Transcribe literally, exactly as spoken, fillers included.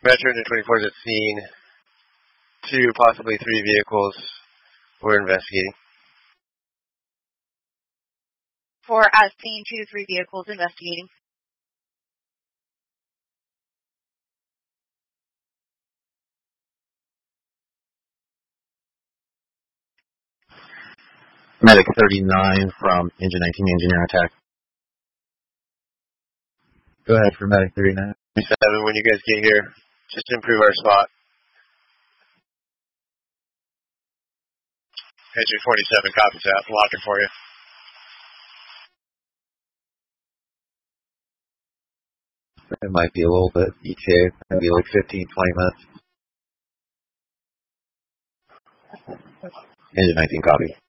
veteran and twenty-four is at scene. Two, possibly three vehicles we're investigating. For at scene, two to three vehicles investigating. Medic thirty-nine from Engine nineteen, engineer attack. Go ahead for Medic thirty-nine. Seven, when you guys get here, just improve our spot. Engine twenty-seven copies that. Locking for you. It might be a little bit E T A, maybe like fifteen, twenty minutes. Engine nineteen copy.